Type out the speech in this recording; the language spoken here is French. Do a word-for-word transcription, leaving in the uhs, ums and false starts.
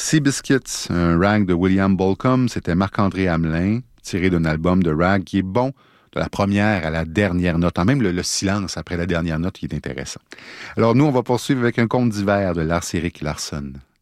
Seabiscuits, un rag de William Bolcom, c'était Marc-André Hamelin, tiré d'un album de rag qui est bon de la première à la dernière note. En même le, le silence après la dernière note qui est intéressant. Alors nous, on va poursuivre avec un conte d'hiver de Lars-Erik Larsson.